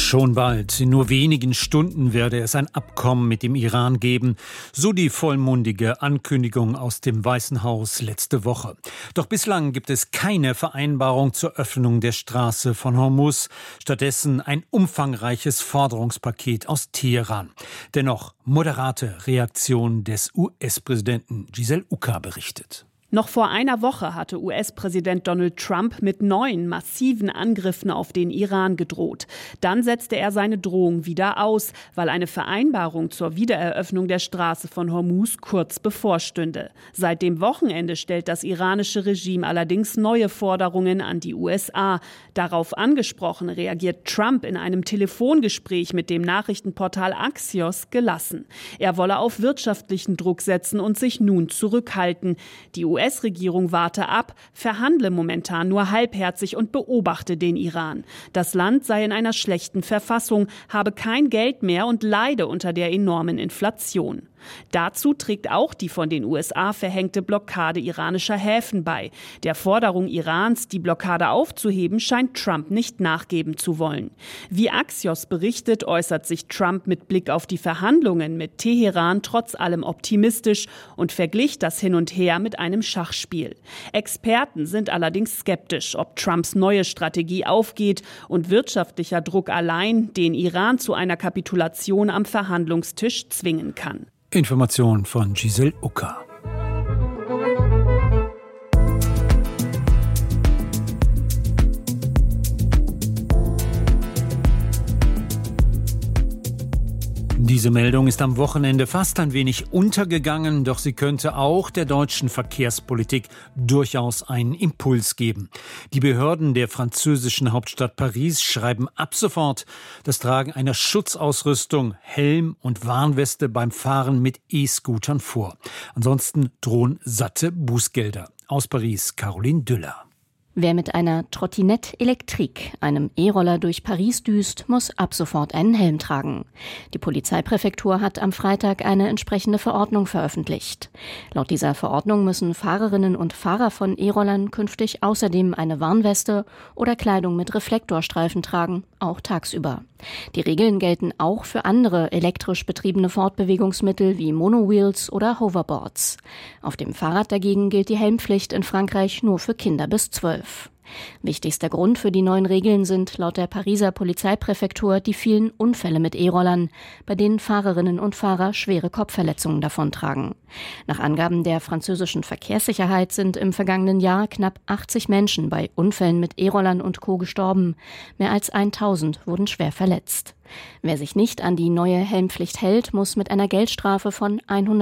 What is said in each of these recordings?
Schon bald, in nur wenigen Stunden werde es ein Abkommen mit dem Iran geben, so die vollmundige Ankündigung aus dem Weißen Haus letzte Woche. Doch bislang gibt es keine Vereinbarung zur Öffnung der Straße von Hormuz, stattdessen ein umfangreiches Forderungspaket aus Teheran. Dennoch moderate Reaktion des US-Präsidenten. Giselle Uka berichtet. Noch vor einer Woche hatte US-Präsident Donald Trump mit neuen massiven Angriffen auf den Iran gedroht. Dann setzte er seine Drohung wieder aus, weil eine Vereinbarung zur Wiedereröffnung der Straße von Hormuz kurz bevorstünde. Seit dem Wochenende stellt das iranische Regime allerdings neue Forderungen an die USA. Darauf angesprochen reagiert Trump in einem Telefongespräch mit dem Nachrichtenportal Axios gelassen. Er wolle auf wirtschaftlichen Druck setzen und sich nun zurückhalten. Die US-Regierung warte ab, verhandle momentan nur halbherzig und beobachte den Iran. Das Land sei in einer schlechten Verfassung, habe kein Geld mehr und leide unter der enormen Inflation. Dazu trägt auch die von den USA verhängte Blockade iranischer Häfen bei. Der Forderung Irans, die Blockade aufzuheben, scheint Trump nicht nachgeben zu wollen. Wie Axios berichtet, äußert sich Trump mit Blick auf die Verhandlungen mit Teheran trotz allem optimistisch und verglich das Hin und Her mit einem Schachspiel. Experten sind allerdings skeptisch, ob Trumps neue Strategie aufgeht und wirtschaftlicher Druck allein den Iran zu einer Kapitulation am Verhandlungstisch zwingen kann. Information von Giselle Uka. Diese Meldung ist am Wochenende fast ein wenig untergegangen, doch sie könnte auch der deutschen Verkehrspolitik durchaus einen Impuls geben. Die Behörden der französischen Hauptstadt Paris schreiben ab sofort das Tragen einer Schutzausrüstung, Helm und Warnweste beim Fahren mit E-Scootern vor. Ansonsten drohen satte Bußgelder. Aus Paris, Caroline Düller. Wer mit einer Trottinette Electrique, einem E-Roller, durch Paris düst, muss ab sofort einen Helm tragen. Die Polizeipräfektur hat am Freitag eine entsprechende Verordnung veröffentlicht. Laut dieser Verordnung müssen Fahrerinnen und Fahrer von E-Rollern künftig außerdem eine Warnweste oder Kleidung mit Reflektorstreifen tragen, auch tagsüber. Die Regeln gelten auch für andere elektrisch betriebene Fortbewegungsmittel wie Monowheels oder Hoverboards. Auf dem Fahrrad dagegen gilt die Helmpflicht in Frankreich nur für Kinder bis 12. Wichtigster Grund für die neuen Regeln sind laut der Pariser Polizeipräfektur die vielen Unfälle mit E-Rollern, bei denen Fahrerinnen und Fahrer schwere Kopfverletzungen davontragen. Nach Angaben der französischen Verkehrssicherheit sind im vergangenen Jahr knapp 80 Menschen bei Unfällen mit E-Rollern und Co. gestorben. Mehr als 1000 wurden schwer verletzt. Wer sich nicht an die neue Helmpflicht hält, muss mit einer Geldstrafe von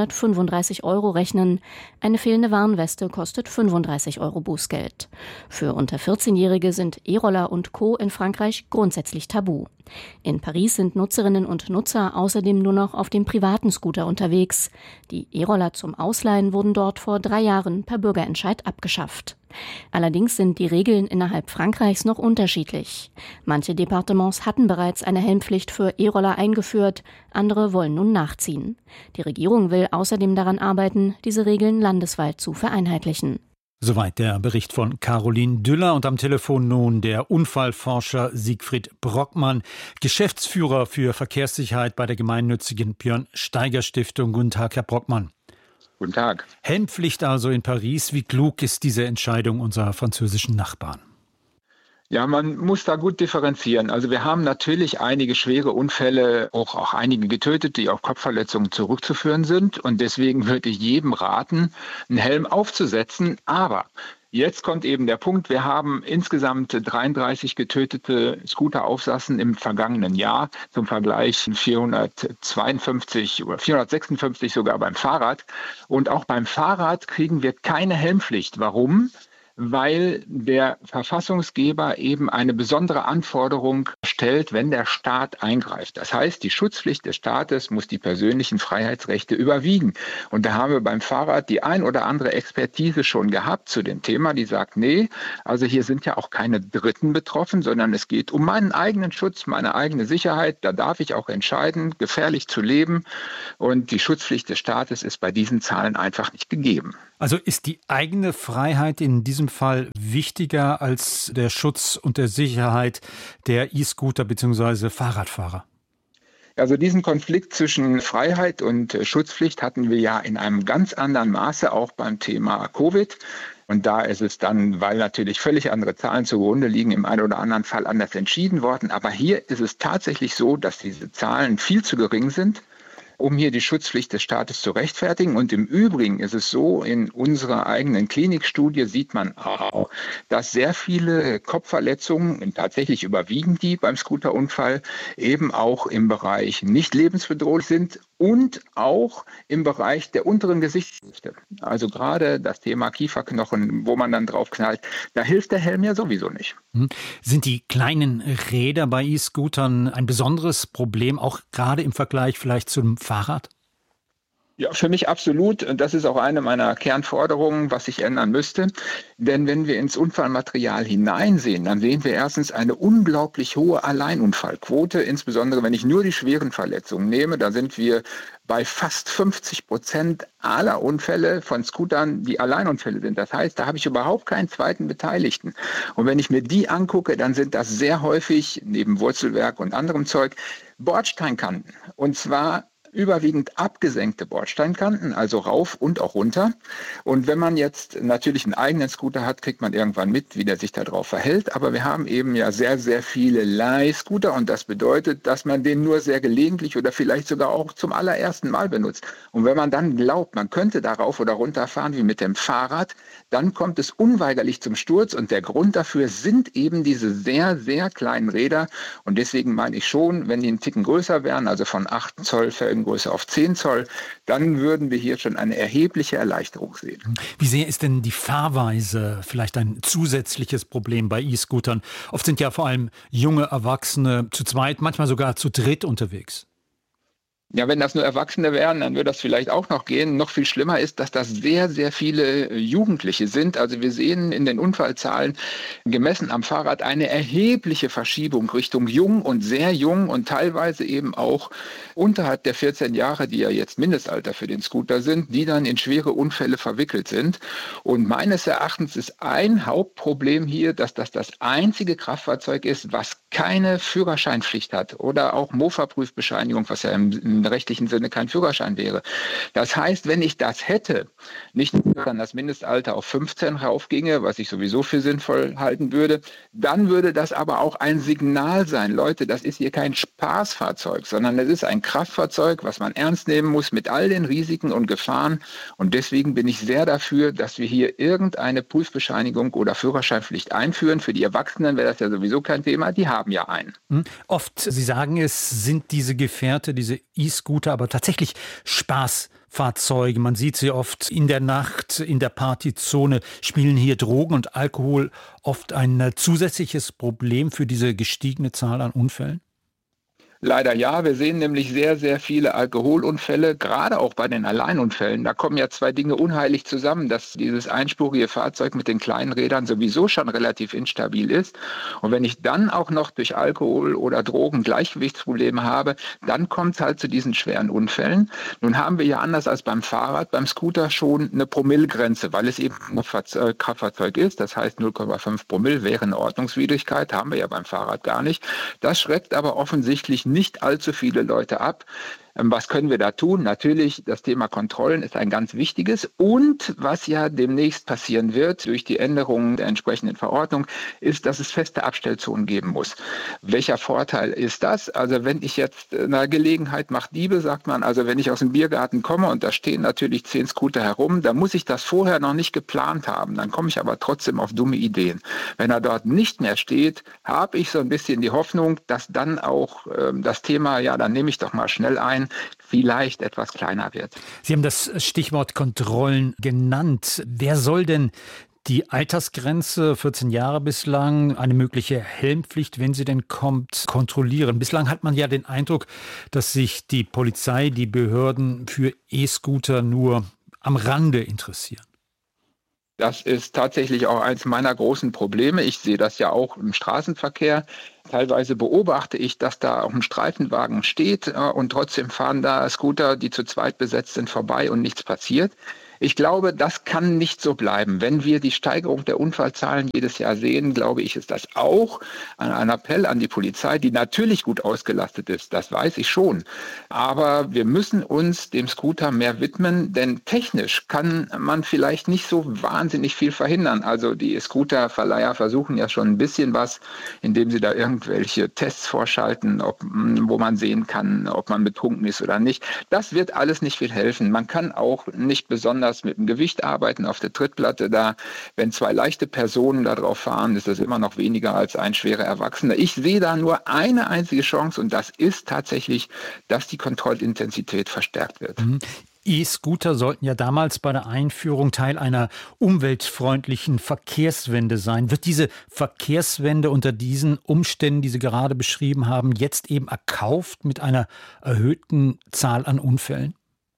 135 € rechnen. Eine fehlende Warnweste kostet 35 € Bußgeld. Für unter 14-Jährige sind E-Roller und Co. in Frankreich grundsätzlich tabu. In Paris sind Nutzerinnen und Nutzer außerdem nur noch auf dem privaten Scooter unterwegs. Die E-Roller zum Ausleihen wurden dort vor 3 Jahren per Bürgerentscheid abgeschafft. Allerdings sind die Regeln innerhalb Frankreichs noch unterschiedlich. Manche Departements hatten bereits eine Helmpflicht für E-Roller eingeführt, andere wollen nun nachziehen. Die Regierung will außerdem daran arbeiten, diese Regeln landesweit zu vereinheitlichen. Soweit der Bericht von Caroline Düller und am Telefon nun der Unfallforscher Siegfried Brockmann, Geschäftsführer für Verkehrssicherheit bei der gemeinnützigen Björn Steiger Stiftung. Guten Tag, Herr Brockmann. Guten Tag. Helmpflicht also in Paris. Wie klug ist diese Entscheidung unserer französischen Nachbarn? Ja, man muss da gut differenzieren. Also wir haben natürlich einige schwere Unfälle, auch einige Getötete, die auf Kopfverletzungen zurückzuführen sind. Und deswegen würde ich jedem raten, einen Helm aufzusetzen. Aber jetzt kommt eben der Punkt, wir haben insgesamt 33 getötete Scooteraufsassen im vergangenen Jahr. Zum Vergleich 452 oder 456 sogar beim Fahrrad. Und auch beim Fahrrad kriegen wir keine Helmpflicht. Warum? Weil der Verfassungsgeber eben eine besondere Anforderung stellt, wenn der Staat eingreift. Das heißt, die Schutzpflicht des Staates muss die persönlichen Freiheitsrechte überwiegen. Und da haben wir beim Fahrrad die ein oder andere Expertise schon gehabt zu dem Thema, die sagt, nee, also hier sind ja auch keine Dritten betroffen, sondern es geht um meinen eigenen Schutz, meine eigene Sicherheit. Da darf ich auch entscheiden, gefährlich zu leben. Und die Schutzpflicht des Staates ist bei diesen Zahlen einfach nicht gegeben. Also ist die eigene Freiheit in diesem Fall wichtiger als der Schutz und der Sicherheit der E-Scooter E-Scooter bzw. Fahrradfahrer? Also diesen Konflikt zwischen Freiheit und Schutzpflicht hatten wir ja in einem ganz anderen Maße auch beim Thema Covid. Und da ist es dann, weil natürlich völlig andere Zahlen zugrunde liegen, im einen oder anderen Fall anders entschieden worden. Aber hier ist es tatsächlich so, dass diese Zahlen viel zu gering sind, um hier die Schutzpflicht des Staates zu rechtfertigen. Und im Übrigen ist es so, in unserer eigenen Klinikstudie sieht man auch, dass sehr viele Kopfverletzungen, tatsächlich überwiegen die beim Scooterunfall, eben auch im Bereich nicht lebensbedrohlich sind und auch im Bereich der unteren Gesichtshälfte. Also gerade das Thema Kieferknochen, wo man dann drauf knallt, da hilft der Helm ja sowieso nicht. Sind die kleinen Räder bei E-Scootern ein besonderes Problem, auch gerade im Vergleich vielleicht zum Fahrrad? Ja, für mich absolut. Und das ist auch eine meiner Kernforderungen, was sich ändern müsste. Denn wenn wir ins Unfallmaterial hineinsehen, dann sehen wir erstens eine unglaublich hohe Alleinunfallquote. Insbesondere wenn ich nur die schweren Verletzungen nehme, da sind wir bei fast 50% aller Unfälle von Scootern, die Alleinunfälle sind. Das heißt, da habe ich überhaupt keinen zweiten Beteiligten. Und wenn ich mir die angucke, dann sind das sehr häufig, neben Wurzelwerk und anderem Zeug, Bordsteinkanten. Und zwar überwiegend abgesenkte Bordsteinkanten, also rauf und auch runter. Und wenn man jetzt natürlich einen eigenen Scooter hat, kriegt man irgendwann mit, wie der sich da drauf verhält. Aber wir haben eben ja sehr, sehr viele Leihscooter und das bedeutet, dass man den nur sehr gelegentlich oder vielleicht sogar auch zum allerersten Mal benutzt. Und wenn man dann glaubt, man könnte da rauf oder runter fahren wie mit dem Fahrrad, dann kommt es unweigerlich zum Sturz und der Grund dafür sind eben diese sehr, sehr kleinen Räder. Und deswegen meine ich schon, wenn die einen Ticken größer wären, also von 8 Zoll Felgengröße auf 10 Zoll, dann würden wir hier schon eine erhebliche Erleichterung sehen. Wie sehr ist denn die Fahrweise vielleicht ein zusätzliches Problem bei E-Scootern? Oft sind ja vor allem junge Erwachsene zu zweit, manchmal sogar zu dritt unterwegs. Ja, wenn das nur Erwachsene wären, dann würde das vielleicht auch noch gehen. Noch viel schlimmer ist, dass das sehr, sehr viele Jugendliche sind. Also wir sehen in den Unfallzahlen gemessen am Fahrrad eine erhebliche Verschiebung Richtung jung und sehr jung und teilweise eben auch unterhalb der 14 Jahre, die ja jetzt Mindestalter für den Scooter sind, die dann in schwere Unfälle verwickelt sind. Und meines Erachtens ist ein Hauptproblem hier, dass das einzige Kraftfahrzeug ist, was keine Führerscheinpflicht hat oder auch Mofa-Prüfbescheinigung, was ja im rechtlichen Sinne kein Führerschein wäre. Das heißt, wenn ich das hätte, nicht dann das Mindestalter auf 15 raufginge, was ich sowieso für sinnvoll halten würde, dann würde das aber auch ein Signal sein. Leute, das ist hier kein Spaßfahrzeug, sondern es ist ein Kraftfahrzeug, was man ernst nehmen muss mit all den Risiken und Gefahren. Und deswegen bin ich sehr dafür, dass wir hier irgendeine Prüfbescheinigung oder Führerscheinpflicht einführen. Für die Erwachsenen wäre das ja sowieso kein Thema, die haben ja einen. Oft, Sie sagen es, sind diese Gefährte, diese E-Scooter, aber tatsächlich Spaßfahrzeuge. Man sieht sie oft in der Nacht, in der Partyzone. Spielen hier Drogen und Alkohol oft ein zusätzliches Problem für diese gestiegene Zahl an Unfällen? Leider ja, wir sehen nämlich sehr, sehr viele Alkoholunfälle, gerade auch bei den Alleinunfällen. Da kommen ja zwei Dinge unheilig zusammen, dass dieses einspurige Fahrzeug mit den kleinen Rädern sowieso schon relativ instabil ist. Und wenn ich dann auch noch durch Alkohol oder Drogen Gleichgewichtsprobleme habe, dann kommt es halt zu diesen schweren Unfällen. Nun haben wir ja anders als beim Fahrrad, beim Scooter schon eine Promillegrenze, weil es eben ein Kraftfahrzeug ist. Das heißt 0,5 Promille wäre eine Ordnungswidrigkeit, haben wir ja beim Fahrrad gar nicht. Das schreckt aber offensichtlich nicht allzu viele Leute ab. Was können wir da tun? Natürlich, das Thema Kontrollen ist ein ganz wichtiges. Und was ja demnächst passieren wird durch die Änderungen der entsprechenden Verordnung, ist, dass es feste Abstellzonen geben muss. Welcher Vorteil ist das? Also wenn ich jetzt eine Gelegenheit macht Diebe, sagt man, also wenn ich aus dem Biergarten komme und da stehen natürlich 10 Scooter herum, dann muss ich das vorher noch nicht geplant haben. Dann komme ich aber trotzdem auf dumme Ideen. Wenn er dort nicht mehr steht, habe ich so ein bisschen die Hoffnung, dass dann auch das Thema, ja, dann nehme ich doch mal schnell ein, vielleicht etwas kleiner wird. Sie haben das Stichwort Kontrollen genannt. Wer soll denn die Altersgrenze, 14 Jahre bislang, eine mögliche Helmpflicht, wenn sie denn kommt, kontrollieren? Bislang hat man ja den Eindruck, dass sich die Polizei, die Behörden für E-Scooter nur am Rande interessieren. Das ist tatsächlich auch eins meiner großen Probleme. Ich sehe das ja auch im Straßenverkehr. Teilweise beobachte ich, dass da auch ein Streifenwagen steht und trotzdem fahren da Scooter, die zu zweit besetzt sind, vorbei und nichts passiert. Ich glaube, das kann nicht so bleiben. Wenn wir die Steigerung der Unfallzahlen jedes Jahr sehen, glaube ich, ist das auch ein Appell an die Polizei, die natürlich gut ausgelastet ist. Das weiß ich schon. Aber wir müssen uns dem Scooter mehr widmen, denn technisch kann man vielleicht nicht so wahnsinnig viel verhindern. Also die Scooterverleiher versuchen ja schon ein bisschen was, indem sie da irgendwelche Tests vorschalten, wo man sehen kann, ob man betrunken ist oder nicht. Das wird alles nicht viel helfen. Man kann auch nicht besonders mit dem Gewicht arbeiten auf der Trittplatte. Da, wenn 2 leichte Personen da drauf fahren, ist das immer noch weniger als ein schwerer Erwachsener. Ich sehe da nur eine einzige Chance und das ist tatsächlich, dass die Kontrollintensität verstärkt wird. E-Scooter sollten ja damals bei der Einführung Teil einer umweltfreundlichen Verkehrswende sein. Wird diese Verkehrswende unter diesen Umständen, die Sie gerade beschrieben haben, jetzt eben erkauft mit einer erhöhten Zahl an Unfällen?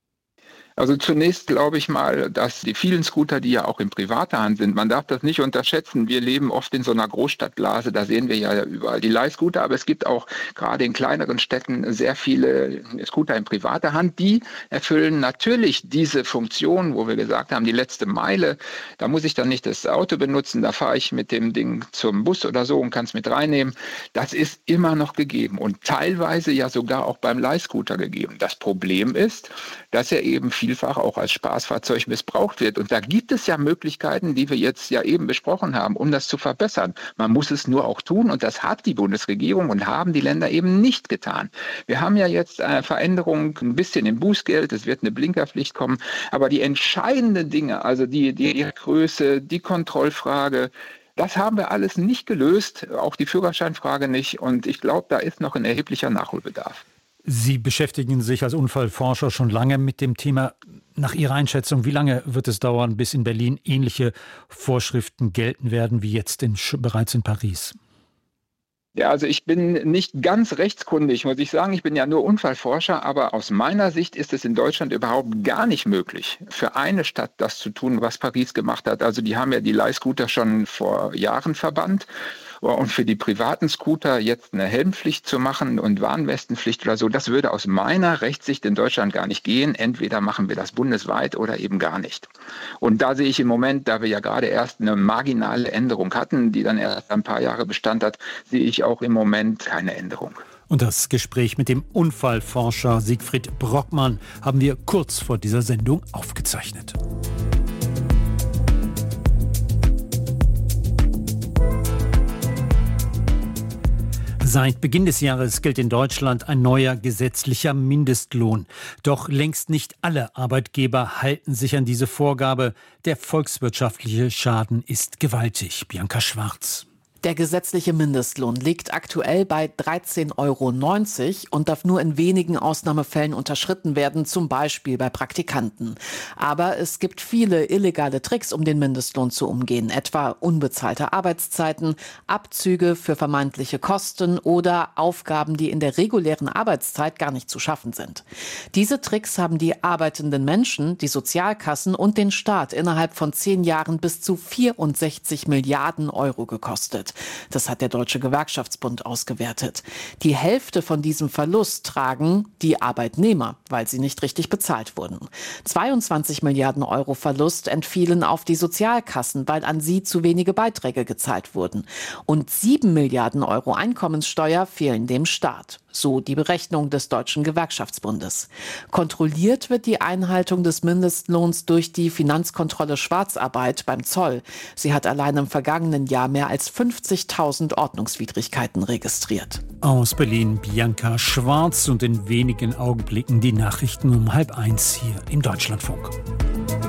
Also zunächst glaube ich mal, dass die vielen Scooter, die ja auch in privater Hand sind, man darf das nicht unterschätzen. Wir leben oft in so einer Großstadtblase, da sehen wir ja überall die Leihscooter, aber es gibt auch gerade in kleineren Städten sehr viele Scooter in privater Hand. Die erfüllen natürlich diese Funktion, wo wir gesagt haben, die letzte Meile, da muss ich dann nicht das Auto benutzen, da fahre ich mit dem Ding zum Bus oder so und kann es mit reinnehmen. Das ist immer noch gegeben und teilweise ja sogar auch beim Leihscooter gegeben. Das Problem ist, dass er eben vielfach auch als Spaßfahrzeug missbraucht wird. Und da gibt es ja Möglichkeiten, die wir jetzt ja eben besprochen haben, um das zu verbessern. Man muss es nur auch tun und das hat die Bundesregierung und haben die Länder eben nicht getan. Wir haben ja jetzt eine Veränderung ein bisschen im Bußgeld, es wird eine Blinkerpflicht kommen, aber die entscheidenden Dinge, also die Größe, die Kontrollfrage, das haben wir alles nicht gelöst, auch die Führerscheinfrage nicht und ich glaube, da ist noch ein erheblicher Nachholbedarf. Sie beschäftigen sich als Unfallforscher schon lange mit dem Thema. Nach Ihrer Einschätzung, wie lange wird es dauern, bis in Berlin ähnliche Vorschriften gelten werden wie jetzt bereits in Paris? Ja, also ich bin nicht ganz rechtskundig, muss ich sagen. Ich bin ja nur Unfallforscher, aber aus meiner Sicht ist es in Deutschland überhaupt gar nicht möglich, für eine Stadt das zu tun, was Paris gemacht hat. Also die haben ja die Leihscooter schon vor Jahren verbannt. Und für die privaten Scooter jetzt eine Helmpflicht zu machen und Warnwestenpflicht oder so, das würde aus meiner Rechtssicht in Deutschland gar nicht gehen. Entweder machen wir das bundesweit oder eben gar nicht. Und da sehe ich im Moment, da wir ja gerade erst eine marginale Änderung hatten, die dann erst ein paar Jahre Bestand hat, sehe ich auch im Moment keine Änderung. Und das Gespräch mit dem Unfallforscher Siegfried Brockmann haben wir kurz vor dieser Sendung aufgezeichnet. Seit Beginn des Jahres gilt in Deutschland ein neuer gesetzlicher Mindestlohn. Doch längst nicht alle Arbeitgeber halten sich an diese Vorgabe. Der volkswirtschaftliche Schaden ist gewaltig. Bianca Schwarz. Der gesetzliche Mindestlohn liegt aktuell bei 13,90 € und darf nur in wenigen Ausnahmefällen unterschritten werden, zum Beispiel bei Praktikanten. Aber es gibt viele illegale Tricks, um den Mindestlohn zu umgehen, etwa unbezahlte Arbeitszeiten, Abzüge für vermeintliche Kosten oder Aufgaben, die in der regulären Arbeitszeit gar nicht zu schaffen sind. Diese Tricks haben die arbeitenden Menschen, die Sozialkassen und den Staat innerhalb von 10 Jahren bis zu 64 Milliarden € gekostet. Das hat der Deutsche Gewerkschaftsbund ausgewertet. Die Hälfte von diesem Verlust tragen die Arbeitnehmer, weil sie nicht richtig bezahlt wurden. 22 Milliarden € Verlust entfielen auf die Sozialkassen, weil an sie zu wenige Beiträge gezahlt wurden. Und 7 Milliarden € Einkommenssteuer fehlen dem Staat. So die Berechnung des Deutschen Gewerkschaftsbundes. Kontrolliert wird die Einhaltung des Mindestlohns durch die Finanzkontrolle Schwarzarbeit beim Zoll. Sie hat allein im vergangenen Jahr mehr als 50.000 Ordnungswidrigkeiten registriert. Aus Berlin Bianca Schwarz und in wenigen Augenblicken die Nachrichten um 12:30 hier im Deutschlandfunk.